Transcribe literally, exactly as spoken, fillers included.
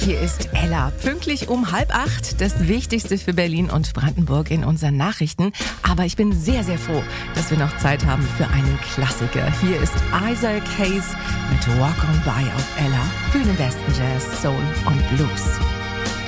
Hier ist Ella. Pünktlich um halb acht. Das Wichtigste für Berlin und Brandenburg in unseren Nachrichten. Aber ich bin sehr, sehr froh, dass wir noch Zeit haben für einen Klassiker. Hier ist Isaac Hayes mit Walk on By auf Ella für den besten Jazz, Soul und Blues.